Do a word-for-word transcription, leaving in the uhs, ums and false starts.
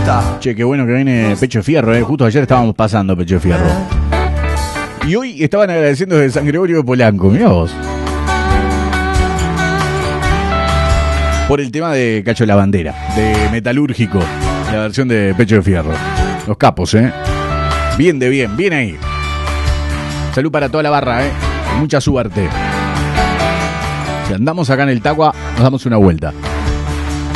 Che, qué bueno que viene Pecho de Fierro, eh. Justo ayer estábamos pasando Pecho de Fierro. Y hoy estaban agradeciendo de San Gregorio de Polanco, mirá vos. Por el tema de Cacho de la Bandera, de Metalúrgico, la versión de Pecho de Fierro. Los capos, eh. Bien de bien, bien ahí. Salud para toda la barra, eh. Mucha suerte. Si andamos acá en el Tagua, nos damos una vuelta.